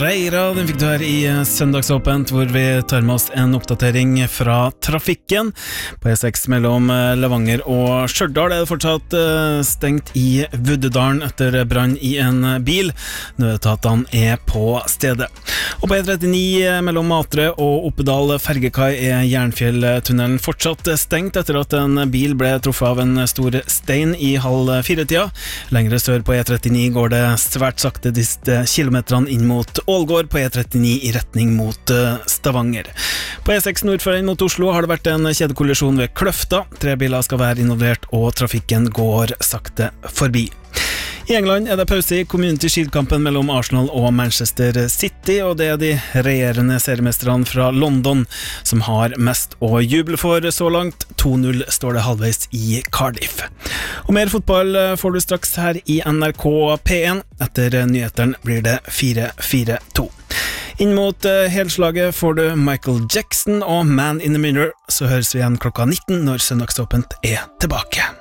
Reira, den fikk du her i Søndagsåpent, hvor vi tar med oss en oppdatering fra trafikken. På E6 mellom Levanger og Stjørdal er det fortsatt stengt i Vuddedalen etter brann i en bil. Nødetatene er på stedet. Og på E39 mellom Matre og Oppedal Fergekai er Jernfjelltunnelen fortsatt stengt etter at en bil ble truffet av en stor stein i 3:30. Lengre sør på E39 går det svært sakte disse kilometerne inn mot Ålgård på E39 i retning mot Stavanger. På E6 nord for inn mot Oslo har det vært en kjedekollisjon ved Kløfta. 3 biler skal være involvert, og trafikken går sakte forbi. I England er det pause i Community Shield-kampen mellom Arsenal og Manchester City, og det er de regjerende seriemestrene fra London som har mest å juble for så langt. 2-0 står det halvveis i Cardiff. Og mer fotball får du straks her i NRK P1. Etter nyhetene blir det 4-4-2. Inn mot helslaget får du Michael Jackson og Man in the Mirror. Så høres vi igjen klokka 19 når Søndagsåpent er tilbake.